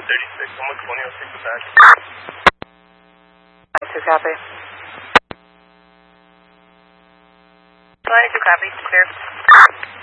36, almost 2006 attack. 92 copy. 92 copy, clear.